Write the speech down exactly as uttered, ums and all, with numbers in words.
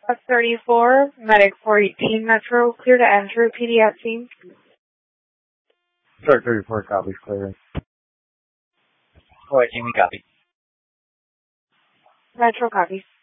F thirty-four, Medic four eighteen Metro, clear to enter, P D at scene. Start thirty-four, copies, clearing. four eighteen, we copy. Metro copies.